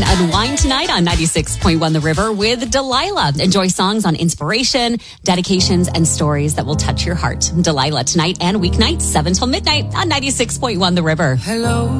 unwind tonight on 96.1 The River with Delilah. Enjoy songs on inspiration, dedications, and stories that will touch your heart. Delilah tonight and weeknights, 7 till midnight on 96.1 The River. Hello.